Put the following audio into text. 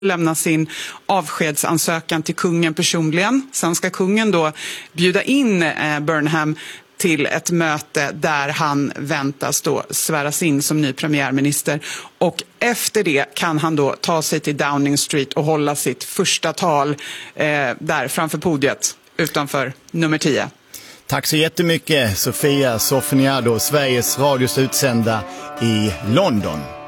lämna sin avskedsansökan till kungen personligen. Sen ska kungen då bjuda in Burnham till ett möte där han väntas då sväras in som ny premiärminister. Och efter det kan han då ta sig till Downing Street och hålla sitt första tal där framför podiet utanför nummer 10. Tack så jättemycket Sofia Sofoniado, Sveriges Radios utsända i London.